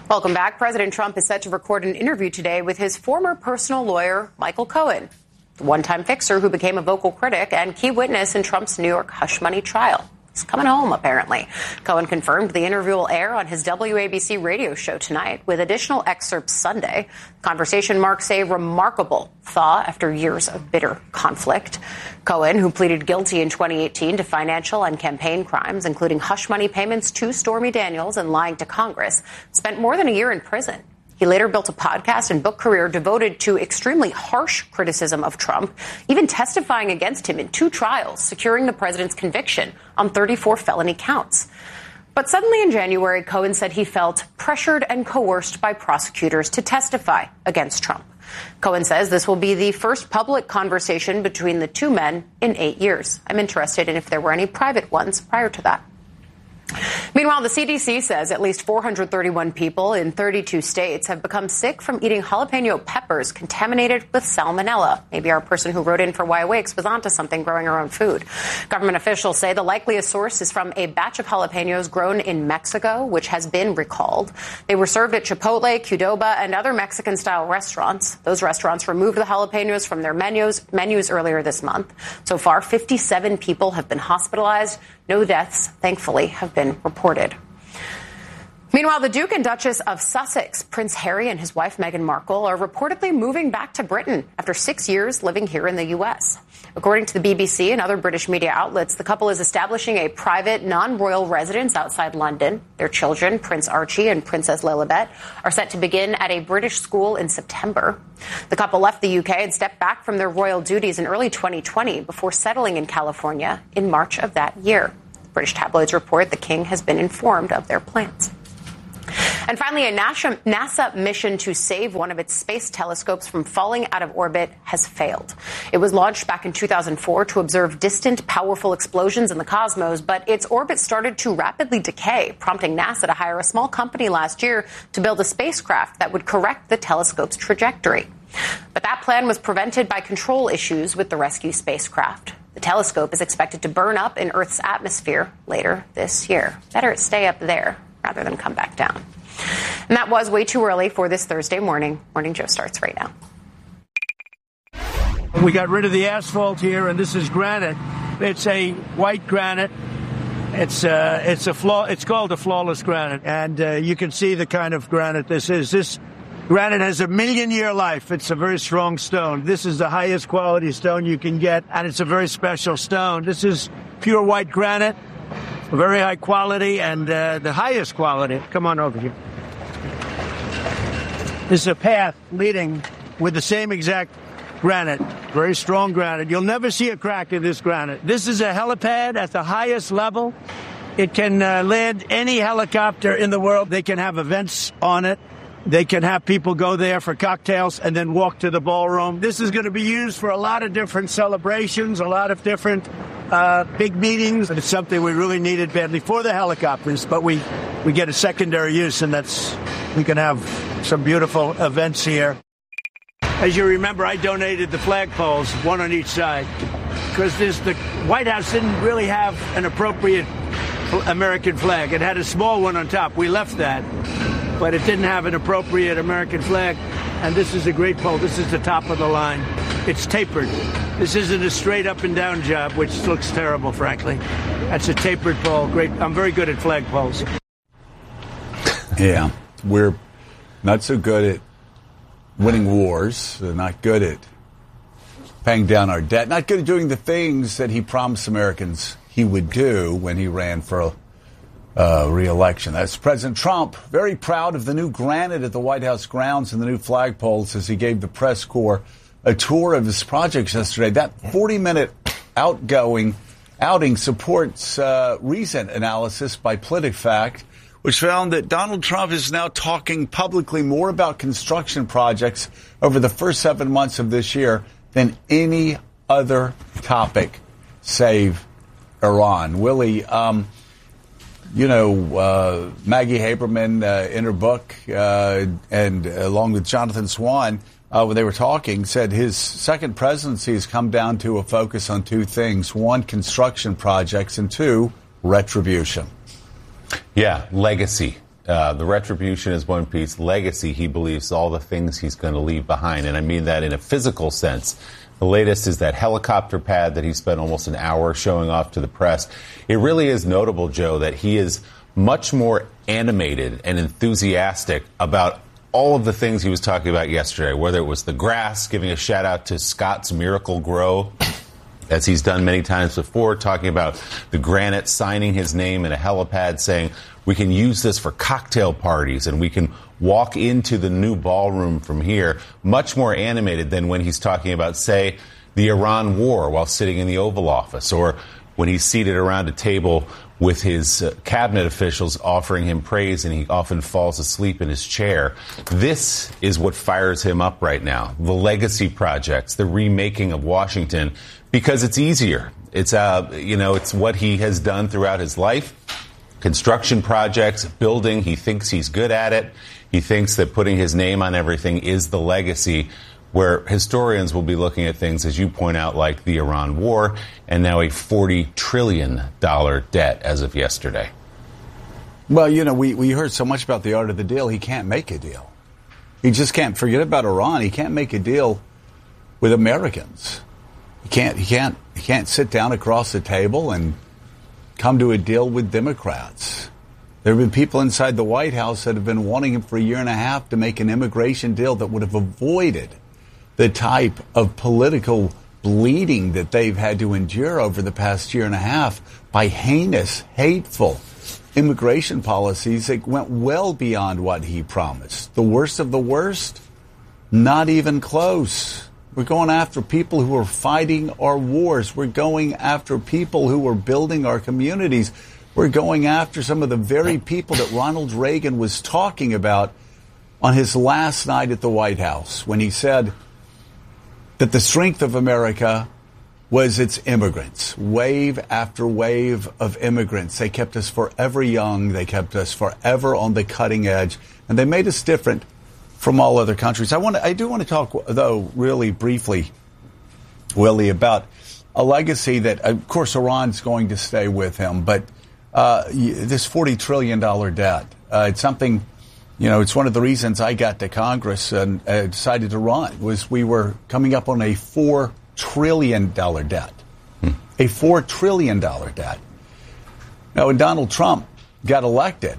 Welcome back. President Trump is set to record an interview today with his former personal lawyer, Michael Cohen, the one-time fixer who became a vocal critic and key witness in Trump's New York hush money trial. He's coming home, apparently. Cohen confirmed the interview will air on his WABC radio show tonight, with additional excerpts Sunday. The conversation marks a remarkable thaw after years of bitter conflict. Cohen, who pleaded guilty in 2018 to financial and campaign crimes, including hush money payments to Stormy Daniels and lying to Congress, spent more than a year in prison. He later built a podcast and book career devoted to extremely harsh criticism of Trump, even testifying against him in 2 trials, securing the president's conviction on 34 felony counts. But suddenly in January, Cohen said he felt pressured and coerced by prosecutors to testify against Trump. Cohen says this will be the first public conversation between the two men in 8 years. I'm interested in if there were any private ones prior to that. Meanwhile, the CDC says at least 431 people in 32 states have become sick from eating jalapeno peppers contaminated with salmonella. Maybe our person who wrote in for Why Awakes was onto something growing her own food. Government officials say the likeliest source is from a batch of jalapenos grown in Mexico, which has been recalled. They were served at Chipotle, Qdoba, and other Mexican-style restaurants. Those restaurants removed the jalapenos from their menus earlier this month. So far, 57 people have been hospitalized. No deaths, thankfully, have been reported. Meanwhile, the Duke and Duchess of Sussex, Prince Harry and his wife Meghan Markle, are reportedly moving back to Britain after 6 years living here in the U.S. According to the BBC and other British media outlets, the couple is establishing a private, non-royal residence outside London. Their children, Prince Archie and Princess Lilibet, are set to begin at a British school in September. The couple left the UK and stepped back from their royal duties in early 2020 before settling in California in March of that year. British tabloids report the king has been informed of their plans. And finally, a NASA mission to save one of its space telescopes from falling out of orbit has failed. It was launched back in 2004 to observe distant, powerful explosions in the cosmos, but its orbit started to rapidly decay, prompting NASA to hire a small company last year to build a spacecraft that would correct the telescope's trajectory. But that plan was prevented by control issues with the rescue spacecraft. The telescope is expected to burn up in Earth's atmosphere later this year. Better it stay up there rather than come back down. And that was way too early for this Thursday morning. Morning Joe starts right now. We got rid of the asphalt here, and this is granite. It's a white granite. It's called a flawless granite, and you can see the kind of granite this is. This granite has a 1,000,000-year life. It's a very strong stone. This is the highest quality stone you can get, and it's a very special stone. This is pure white granite, very high quality, and the highest quality. Come on over here. This is a path leading with the same exact granite, very strong granite. You'll never see a crack in this granite. This is a helipad at the highest level. It can land any helicopter in the world. They can have events on it. They can have people go there for cocktails and then walk to the ballroom. This is going to be used for a lot of different celebrations, a lot of different big meetings. It's something we really needed badly for the helicopters, but we get a secondary use, and we can have some beautiful events here. As you remember, I donated the flagpoles, one on each side, because the White House didn't really have an appropriate American flag. It had a small one on top. We left that, but it didn't have an appropriate American flag. And this is a great pole. This is the top of the line. It's tapered. This isn't a straight up and down job, which looks terrible, frankly. That's a tapered pole. Great. I'm very good at flagpoles. Yeah, we're not so good at winning wars. Not good at paying down our debt. Not good at doing the things that he promised Americans he would do when he ran for re-election. That's President Trump, very proud of the new granite at the White House grounds and the new flagpoles as he gave the press corps a tour of his projects yesterday. That 40-minute outing supports recent analysis by PolitiFact, which found that Donald Trump is now talking publicly more about construction projects over the first 7 months of this year than any other topic, save Iran. Willie, Maggie Haberman in her book and along with Jonathan Swan, when they were talking, said his second presidency has come down to a focus on two things. One, construction projects, and two, retribution. Yeah, legacy. The retribution is one piece. Legacy, he believes, all the things he's going to leave behind. And I mean that in a physical sense. The latest is that helicopter pad that he spent almost an hour showing off to the press. It really is notable, Joe, that he is much more animated and enthusiastic about all of the things he was talking about yesterday, whether it was the grass, giving a shout out to Scott's Miracle Grow, as he's done many times before, talking about the granite, signing his name in a helipad, saying we can use this for cocktail parties and we can walk into the new ballroom from here. Much more animated than when he's talking about, say, the Iran war while sitting in the Oval Office, or when he's seated around a table with his cabinet officials offering him praise and he often falls asleep in his chair. This is what fires him up right now. The legacy projects, the remaking of Washington, because it's easier. It's it's what he has done throughout his life. Construction projects, building, he thinks he's good at it. He thinks that putting his name on everything is the legacy, where historians will be looking at things, as you point out, like the Iran war and now a $40 trillion debt as of yesterday. Well, we heard so much about the art of the deal. He can't make a deal. He just can't. Forget about Iran. He can't make a deal with Americans. He can't sit down across the table and come to a deal with Democrats. There have been people inside the White House that have been wanting him for a year and a half to make an immigration deal that would have avoided the type of political bleeding that they've had to endure over the past year and a half by heinous, hateful immigration policies that went well beyond what he promised. The worst of the worst? Not even close. We're going after people who are fighting our wars. We're going after people who are building our communities. We're going after some of the very people that Ronald Reagan was talking about on his last night at the White House when he said that the strength of America was its immigrants. Wave after wave of immigrants. They kept us forever young. They kept us forever on the cutting edge. And they made us different from all other countries. I do want to talk, though, really briefly, Willie, about a legacy that, of course, Iran's going to stay with him. But this $40 trillion debt, it's something, it's one of the reasons I got to Congress and decided to run, was we were coming up on a $4 trillion debt. A $4 trillion debt. Now, when Donald Trump got elected,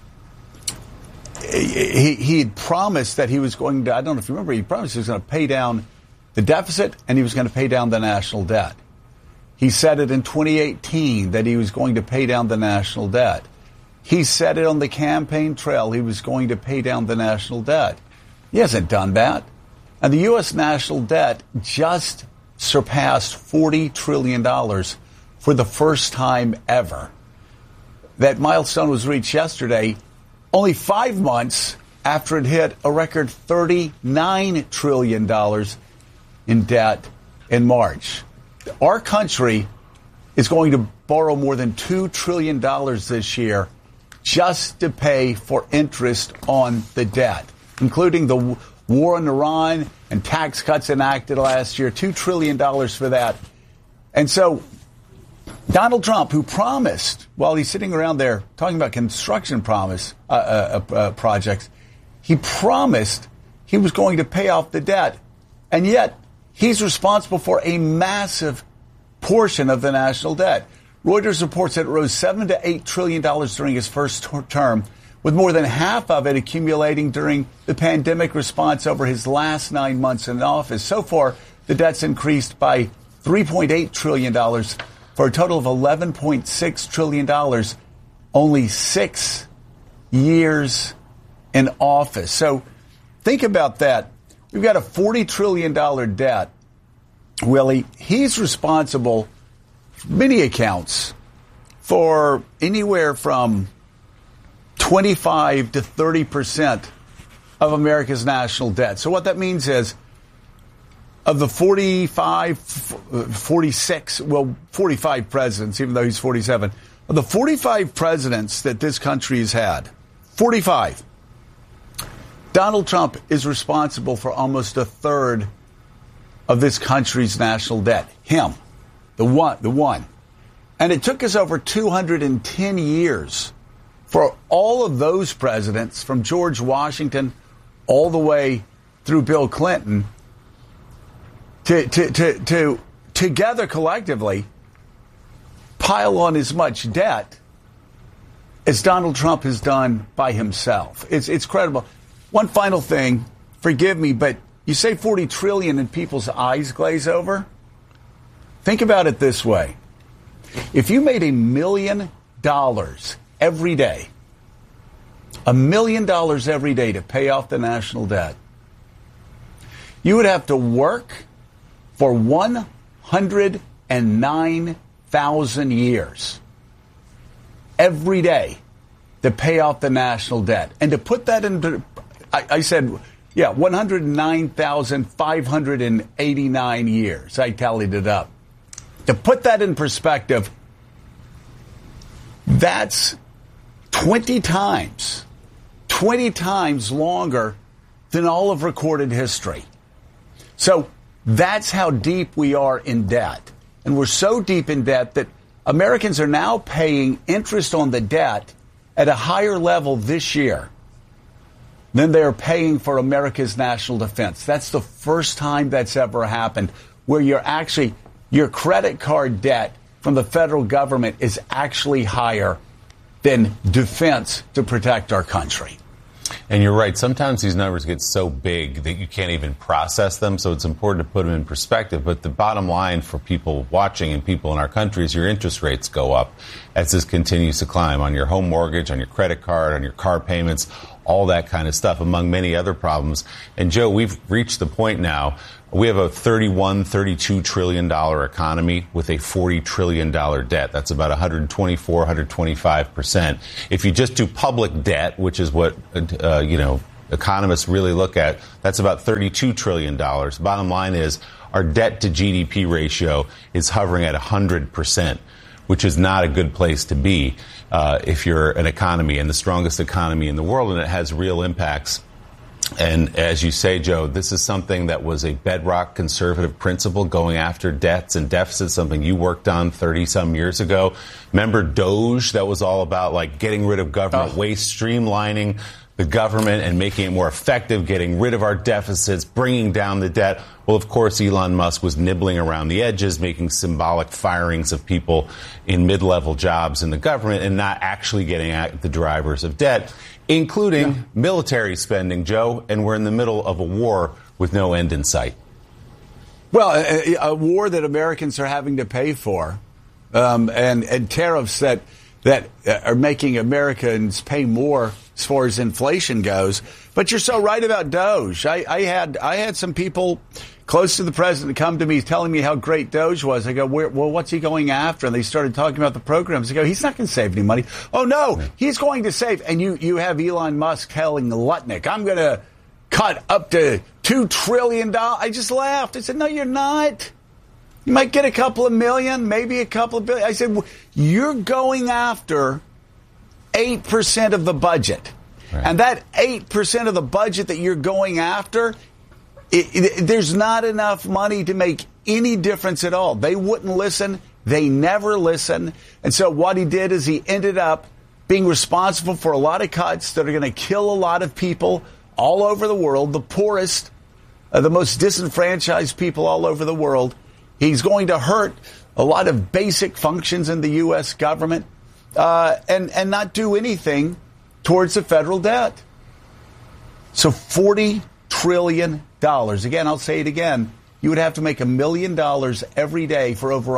he had promised that he was going to, I don't know if you remember, he promised he was going to pay down the deficit and he was going to pay down the national debt. He said it in 2018 that he was going to pay down the national debt. He said it on the campaign trail he was going to pay down the national debt. He hasn't done that. And the U.S. national debt just surpassed $40 trillion for the first time ever. That milestone was reached yesterday, only 5 months after it hit a record $39 trillion in debt in March. Our country is going to borrow more than $2 trillion this year just to pay for interest on the debt, including the war in Iran and tax cuts enacted last year, $2 trillion for that. And so Donald Trump, who promised, while he's sitting around there talking about construction projects, he promised he was going to pay off the debt. And yet he's responsible for a massive portion of the national debt. Reuters reports that it rose $7 to $8 trillion during his first term, with more than half of it accumulating during the pandemic response over his last 9 months in office. So far, the debt's increased by $3.8 trillion for a total of $11.6 trillion, only 6 years in office. So think about that. We've got a $40 trillion debt. Willie, he's responsible, many accounts, for anywhere from 25 to 30% of America's national debt. So what that means is, of the 45 presidents, even though he's 47, of the 45 presidents that this country has had, 45, Donald Trump is responsible for almost a third of this country's national debt. Him, the one. And it took us over 210 years for all of those presidents, from George Washington all the way through Bill Clinton, to together collectively pile on as much debt as Donald Trump has done by himself. It's credible. One final thing, forgive me, but you say 40 trillion and people's eyes glaze over? Think about it this way. If you made $1 million every day, $1 million every day to pay off the national debt, you would have to work for 109,000 years every day to pay off the national debt. And to put that into, I said, 109,589 years. I tallied it up. To put that in perspective, that's 20 times longer than all of recorded history. So that's how deep we are in debt. And we're so deep in debt that Americans are now paying interest on the debt at a higher level this year than they're paying for America's national defense. That's the first time that's ever happened, where your credit card debt from the federal government is actually higher than defense to protect our country. And you're right. Sometimes these numbers get so big that you can't even process them. So it's important to put them in perspective. But the bottom line for people watching and people in our country is your interest rates go up as this continues to climb on your home mortgage, on your credit card, on your car payments, all that kind of stuff, among many other problems. And Joe, we've reached the point now. We have a $32 trillion economy with a $40 trillion debt. That's about 125%. If you just do public debt, which is what, economists really look at, that's about $32 trillion. Bottom line is our debt to GDP ratio is hovering at 100%, which is not a good place to be if you're an economy and the strongest economy in the world, and it has real impacts. And as you say, Joe, this is something that was a bedrock conservative principle, going after debts and deficits, something you worked on 30-some years ago. Remember DOGE? That was all about like getting rid of government waste, streamlining the government and making it more effective, getting rid of our deficits, bringing down the debt. Well, of course, Elon Musk was nibbling around the edges, making symbolic firings of people in mid-level jobs in the government and not actually getting at the drivers of debt, including military spending, Joe, and we're in the middle of a war with no end in sight. Well, a war that Americans are having to pay for, and tariffs that are making Americans pay more as far as inflation goes. But you're so right about DOGE. I had some people close to the president come to me telling me how great DOGE was. I go, well, what's he going after? And they started talking about the programs. I go, he's not going to save any money. Oh, no, he's going to save. And you have Elon Musk telling Lutnick, I'm going to cut up to $2 trillion. I just laughed. I said, no, you're not. You might get a couple of million, maybe a couple of billion. I said, well, you're going after 8% of the budget. Right. And that 8% of the budget that you're going after, there's not enough money to make any difference at all. They wouldn't listen. They never listen. And so what he did is he ended up being responsible for a lot of cuts that are going to kill a lot of people all over the world, the poorest, the most disenfranchised people all over the world. He's going to hurt a lot of basic functions in the U.S. government and not do anything towards the federal debt. So $40 trillion. Again, I'll say it again. You would have to make $1 million every day for over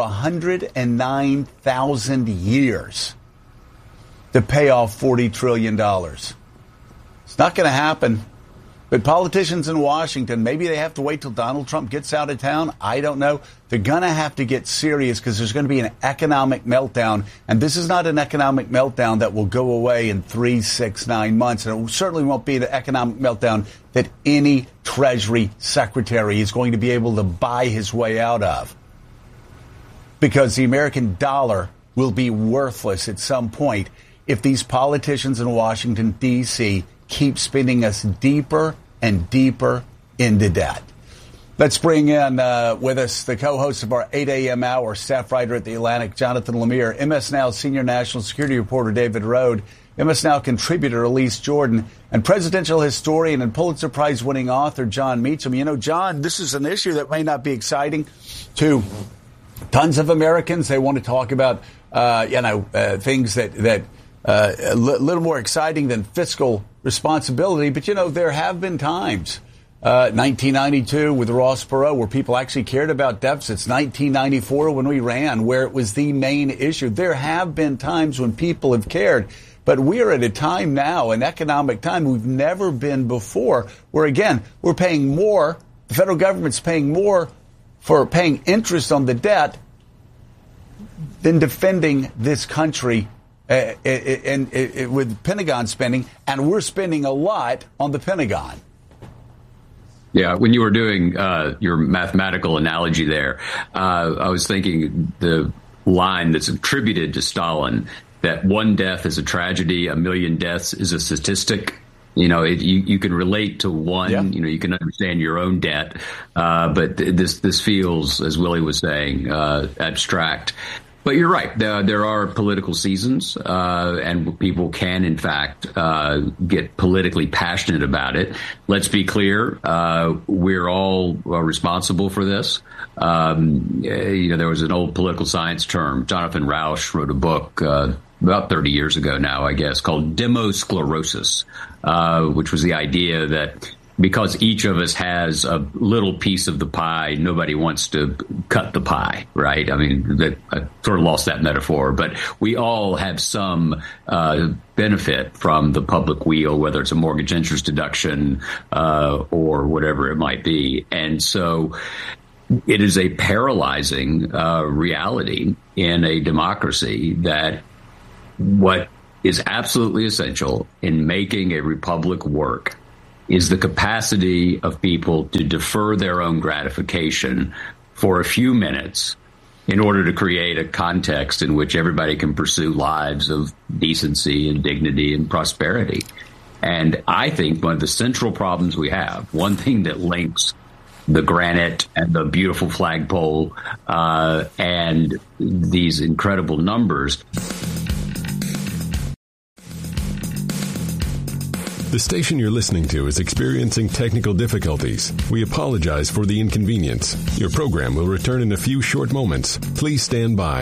109,000 years to pay off $40 trillion. It's not going to happen. But politicians in Washington, maybe they have to wait till Donald Trump gets out of town. I don't know. They're going to have to get serious because there's going to be an economic meltdown. And this is not an economic meltdown that will go away in 3, 6, 9 months. And it certainly won't be an economic meltdown that any Treasury secretary is going to be able to buy his way out of. Because the American dollar will be worthless at some point if these politicians in Washington, D.C., keep spinning us deeper and deeper into debt. Let's bring in with us the co-host of our 8 a.m. hour, staff writer at The Atlantic, Jonathan Lemire, MS Now senior national security reporter David Rode, MS Now contributor Elise Jordan, and presidential historian and Pulitzer Prize-winning author John Meacham. You know, John, this is an issue that may not be exciting to tons of Americans. They want to talk about, things that a little more exciting than fiscal responsibility. But, you know, there have been times, 1992 with Ross Perot, where people actually cared about deficits. 1994 when we ran, where it was the main issue. There have been times when people have cared. But we are at a time now, an economic time we've never been before, where, again, we're paying more. The federal government's paying more for paying interest on the debt than defending this country with Pentagon spending, and we're spending a lot on the Pentagon. Yeah, when you were doing your mathematical analogy there, I was thinking the line that's attributed to Stalin, that one death is a tragedy, a million deaths is a statistic. You know, you can relate to one. Yeah. You know, you can understand your own debt, but this feels, as Willie was saying, abstract. But you're right. There are political seasons, and people can, in fact, get politically passionate about it. Let's be clear. We're all responsible for this. There was an old political science term. Jonathan Rauch wrote a book about 30 years ago now, I guess, called demosclerosis, which was the idea that because each of us has a little piece of the pie, nobody wants to cut the pie, right? I mean, I sort of lost that metaphor, but we all have some benefit from the public weal, whether it's a mortgage interest deduction or whatever it might be. And so it is a paralyzing reality in a democracy that what is absolutely essential in making a republic work is the capacity of people to defer their own gratification for a few minutes in order to create a context in which everybody can pursue lives of decency and dignity and prosperity. And I think one of the central problems we have, one thing that links the granite and the beautiful flagpole and these incredible numbers. The station you're listening to is experiencing technical difficulties. We apologize for the inconvenience. Your program will return in a few short moments. Please stand by.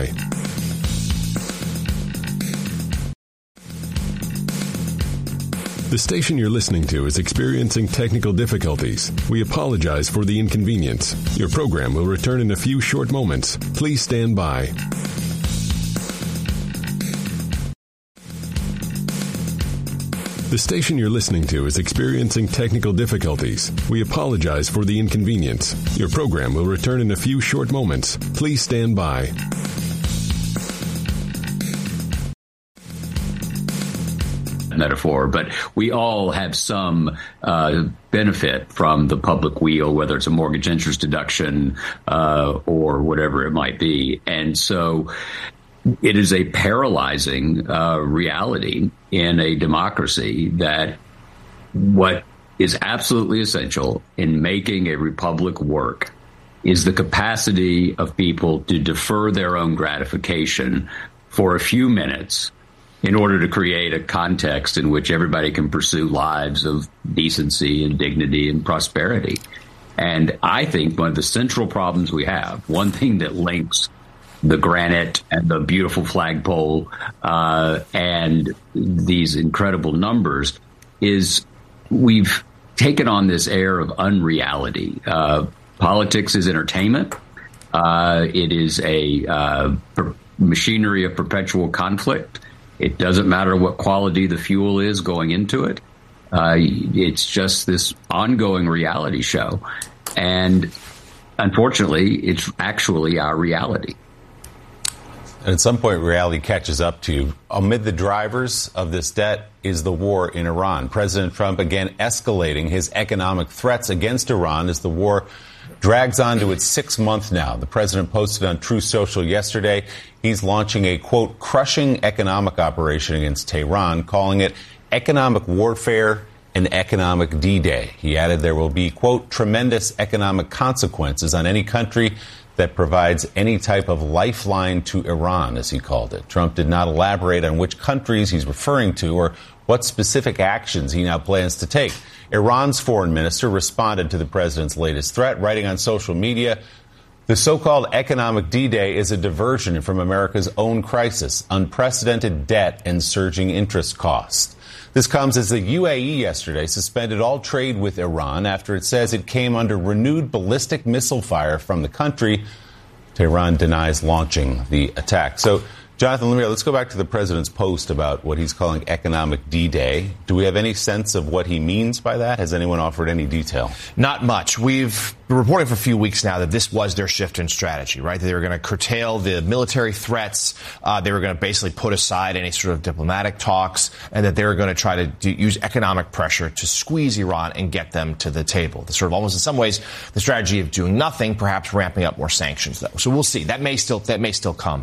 The station you're listening to is experiencing technical difficulties. We apologize for the inconvenience. Your program will return in a few short moments. Please stand by. The station you're listening to is experiencing technical difficulties. We apologize for the inconvenience. Your program will return in a few short moments. Please stand by. Metaphor, but we all have some benefit from the public weal, whether it's a mortgage interest deduction or whatever it might be. And so it is a paralyzing reality in a democracy that what is absolutely essential in making a republic work is the capacity of people to defer their own gratification for a few minutes in order to create a context in which everybody can pursue lives of decency and dignity and prosperity. And I think one of the central problems we have, one thing that links the granite and the beautiful flagpole and these incredible numbers is we've taken on this air of unreality. Politics is entertainment. It is a machinery of perpetual conflict. It doesn't matter what quality the fuel is going into it. It's just this ongoing reality show. And unfortunately, it's actually our reality. And at some point, reality catches up to you. Amid the drivers of this debt is the war in Iran. President Trump again escalating his economic threats against Iran as the war drags on to its 6th month now. The president posted on Truth Social yesterday he's launching a, quote, crushing economic operation against Tehran, calling it economic warfare and economic D-Day. He added there will be, quote, tremendous economic consequences on any country that provides any type of lifeline to Iran, as he called it. Trump did not elaborate on which countries he's referring to or what specific actions he now plans to take. Iran's foreign minister responded to the president's latest threat, writing on social media, "The so-called economic D-Day is a diversion from America's own crisis, unprecedented debt and surging interest costs." This comes as the UAE yesterday suspended all trade with Iran after it says it came under renewed ballistic missile fire from the country. Tehran denies launching the attack. So, Jonathan Lemire, let's go back to the president's post about what he's calling economic D-Day. Do we have any sense of what he means by that? Has anyone offered any detail? Not much. We've been reporting for a few weeks now that this was their shift in strategy, right? That they were going to curtail the military threats. They were going to basically put aside any sort of diplomatic talks, and that they were going to try to use economic pressure to squeeze Iran and get them to the table. The sort of almost in some ways the strategy of doing nothing, perhaps ramping up more sanctions, though. So we'll see. That may still come.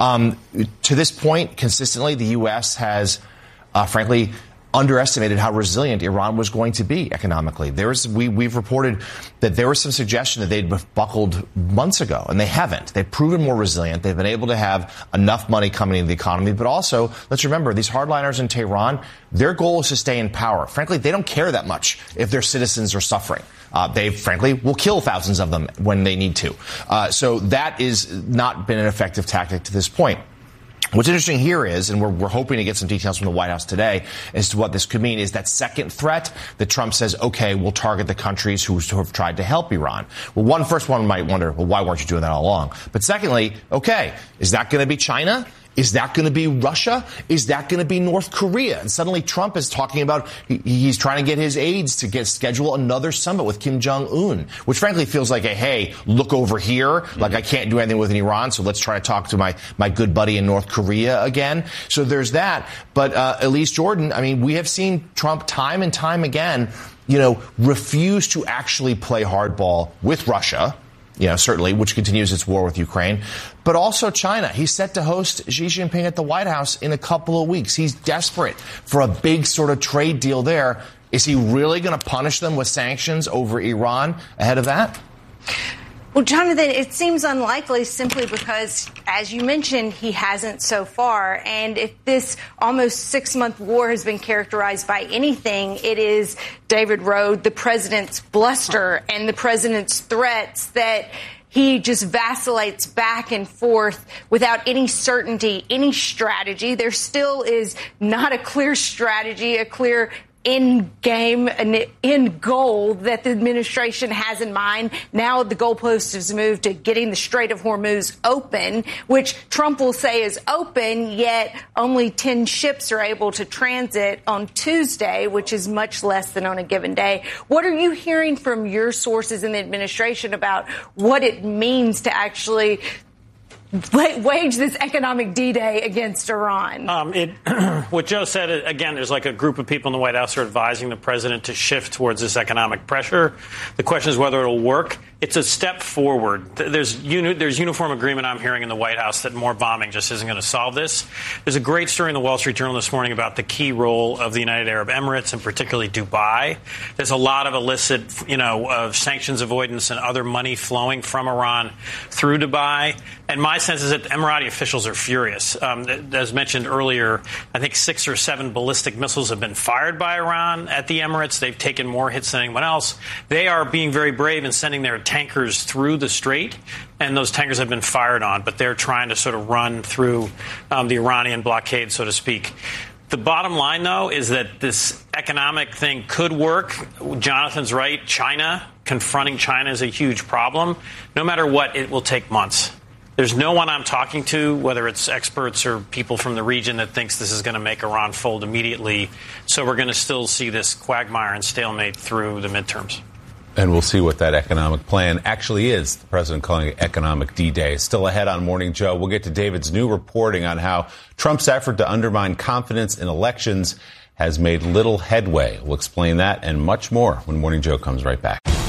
To this point, consistently, the U.S. has, frankly, underestimated how resilient Iran was going to be economically. We've reported that there was some suggestion that they'd buckled months ago, and they haven't. They've proven more resilient. They've been able to have enough money coming into the economy. But also, let's remember, these hardliners in Tehran, their goal is to stay in power. Frankly, they don't care that much if their citizens are suffering. They, frankly, will kill thousands of them when they need to. So that has not been an effective tactic to this point. What's interesting here is, and we're hoping to get some details from the White House today as to what this could mean, is that second threat that Trump says, okay, we'll target the countries who have tried to help Iran. Well, first one might wonder, well, why weren't you doing that all along? But secondly, okay, is that going to be China? Is that going to be Russia? Is that going to be North Korea? And suddenly Trump is talking about he's trying to get his aides to schedule another summit with Kim Jong-un, which frankly feels like a, hey, look over here. Like I can't do anything with Iran, so let's try to talk to my good buddy in North Korea again. So there's that. But Elise Jordan, I mean, we have seen Trump time and time again, refuse to actually play hardball with Russia. Certainly, which continues its war with Ukraine, but also China. He's set to host Xi Jinping at the White House in a couple of weeks. He's desperate for a big sort of trade deal there. Is he really going to punish them with sanctions over Iran ahead of that? Well, Jonathan, it seems unlikely simply because, as you mentioned, he hasn't so far. And if this almost 6-month war has been characterized by anything, it is, David Rode, the president's bluster and the president's threats that he just vacillates back and forth without any certainty, any strategy. There still is not a clear strategy, a clear end game, an end goal that the administration has in mind. Now the goalpost has moved to getting the Strait of Hormuz open, which Trump will say is open, yet only 10 ships are able to transit on Tuesday, which is much less than on a given day. What are you hearing from your sources in the administration about what it means to actually wage this economic D-Day against Iran? What Joe said, again, there's like a group of people in the White House who are advising the president to shift towards this economic pressure. The question is whether it'll work. It's a step forward. There's uniform agreement, I'm hearing, in the White House that more bombing just isn't going to solve this. There's a great story in the Wall Street Journal this morning about the key role of the United Arab Emirates and particularly Dubai. There's a lot of illicit, of sanctions avoidance and other money flowing from Iran through Dubai. And my sense is that the Emirati officials are furious. As mentioned earlier, I think 6 or 7 ballistic missiles have been fired by Iran at the Emirates. They've taken more hits than anyone else. They are being very brave in sending their tankers through the strait, and those tankers have been fired on, but they're trying to sort of run through the Iranian blockade, so to speak. The bottom line, though, is that this economic thing could work. Jonathan's right. Confronting China is a huge problem. No matter what, it will take months. There's no one I'm talking to, whether it's experts or people from the region, that thinks this is going to make Iran fold immediately. So we're going to still see this quagmire and stalemate through the midterms. And we'll see what that economic plan actually is. The president calling it Economic D-Day. Still ahead on Morning Joe. We'll get to David's new reporting on how Trump's effort to undermine confidence in elections has made little headway. We'll explain that and much more when Morning Joe comes right back.